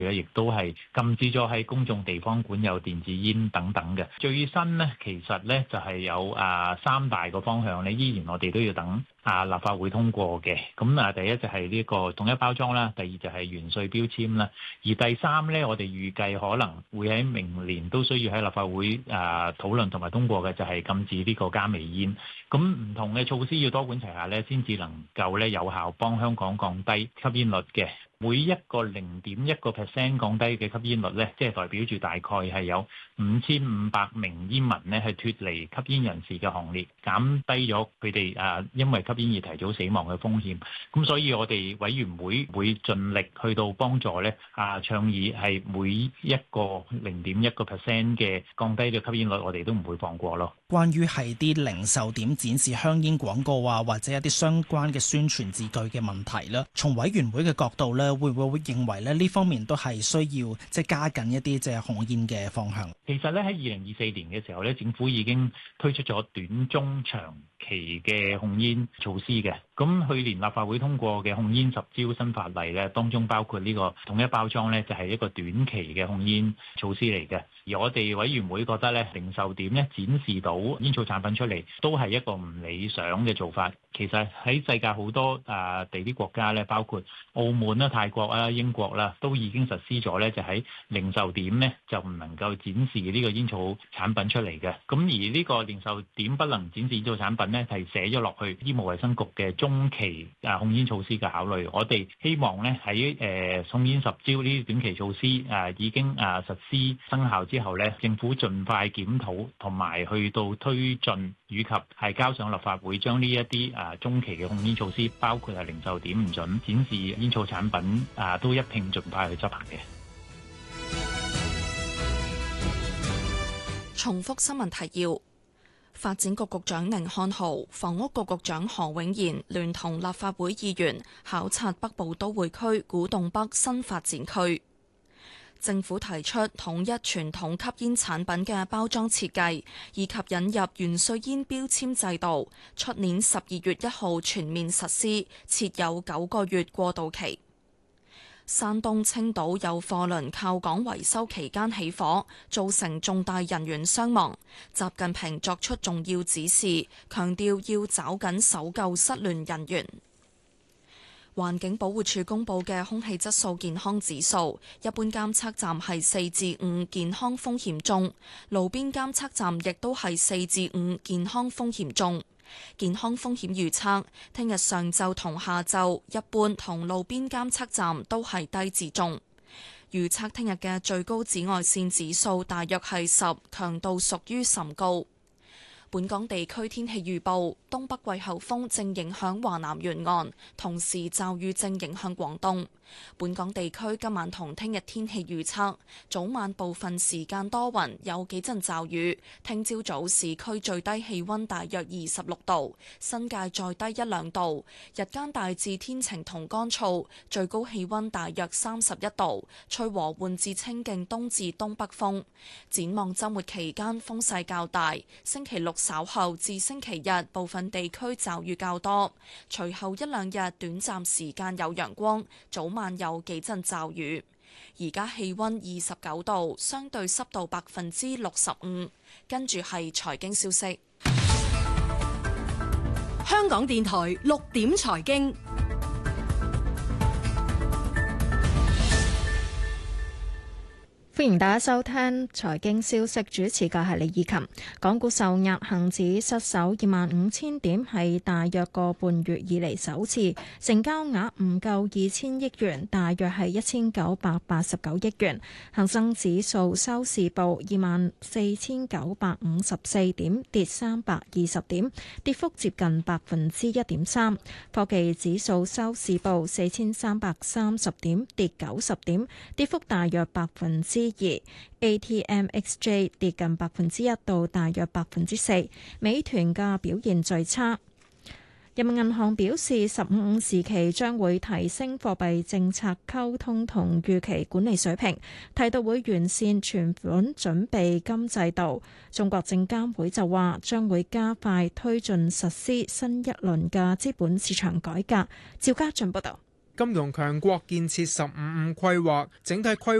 亦都係禁止咗喺公眾地方管有電子煙等等嘅。最新呢，其實呢就係有三大個方向呢，依然我哋都要等立法會通過嘅。咁第一就係呢個統一包裝啦，第二就係元帥標籤啦，而第三呢，我哋預計可能會喺明年都需要喺立法會討論同埋通過嘅，就係禁止呢個加微煙。咁唔同嘅措施要多管齊下呢，先至能夠呢有效幫香港降低吸煙率嘅。每一個0.1% 降低嘅吸煙率呢，即係代表住大概係有5500名煙民呢係脫離吸煙人士嘅行列，減低咗佢哋因為吸煙而提早死亡嘅風險。咁所以我哋委員會會盡力去到幫助呢倡議係每一個0.1% 嘅降低嘅吸煙率，我哋都唔會放過咯。 關於係啲零售點展示香煙廣告或者一啲相關嘅宣傳字句嘅問題咧，從委員會嘅角度咧，會唔會認為咧呢方面都係需要加緊一啲控煙嘅方向？ 其實咧喺2024年嘅時候咧，政府已經推出咗短、中、長期嘅控煙措施嘅。咁去年立法會通過嘅控煙10招新法例咧，當中包括呢個統一包裝咧，就係一個短期嘅控煙措施嚟嘅。而我哋委員會覺得咧，零售點咧展示到煙草產品出嚟，都係一個唔理想嘅做法。其實喺世界好多地啲國家咧，包括澳門啦、泰國啦、英國啦，都已經實施咗咧，就喺零售點咧就唔能夠展示呢個煙草產品出嚟嘅。咁而呢個零售點不能展示煙草產品咧，係寫咗落去醫務衛生局嘅中期控煙措施嘅考慮。我哋希望咧喺控煙10招呢啲短期措施已經實施生效之後咧，政府盡快檢討同埋去到推進，以及係交上立法會，將呢一啲中期嘅控煙措施，包括係零售點唔準展示煙草產品都一併盡快去執行嘅。 重複新聞提要：發展局局長寧漢豪、房屋局局長何永賢聯同立法會議員考察北部都會區古洞北新發展區。政府提出統一傳統吸煙產品嘅包裝設計，以及引入元帥煙標籤制度，出年12月1號全面實施，設有9個月過渡期。山東青島有貨輪靠港維修期間起火，造成重大人員傷亡。習近平作出重要指示，強調要抓緊搜救失聯人員。環境保護署公布嘅空氣質素健康指數，一般監測站係4至5，健康風險中；路邊監測站亦都係4至5，健康風險中。健康風險預測，聽日上晝同下晝，一般同路邊監測站都係低至中。預測聽日嘅最高紫外線指數大約係10，強度屬於甚高。本港地區天氣預報，東北季候風正影響華南沿岸，同時驟雨正影響廣東。本港地區今晚同聽日天氣預測，早晚部分時間多雲，有幾陣驟雨。聽朝早市區最低氣溫大約26度，新界再低1-2度。日間大致天晴同乾燥，最高氣溫大約31度，吹和緩至清勁東至東北風。展望週末期間風勢較大，星期六稍後至星期日部分地區驟雨較多，隨後1-2日短暫時間有陽光，早晚有幾陣驟雨。而家氣溫29度，相對濕度65%。跟住係財經消息。 香港電台6點財經。 歡迎大家收聽財經消息，主持嘅係李以琴。港股受壓，恒指失守25,000點，係大約個半月以嚟首次，成交額唔夠2000億元，大約係1989億元。恒生指數收市報24,954點，跌320點，跌幅接近1.3%。科技指數收市報4,330點，跌90點，跌幅大約2%。ATMXJ 跌近1%到大約4%。美團嘅表現最差。人民銀行表示，15時期將會提升貨幣政策溝通同預期管理水平，提到會完善存款準備金制度。中國證監會就話將會加快推進實施新一輪嘅資本市場改革。趙家俊報道。 金融強國建設15+5規劃整體規